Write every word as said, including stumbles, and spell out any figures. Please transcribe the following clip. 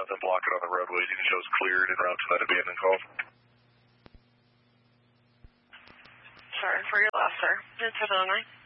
nothing blocking on the roadways. You can show us cleared en route to that abandoned call. Sorry for your loss, sir. It's seven oh nine.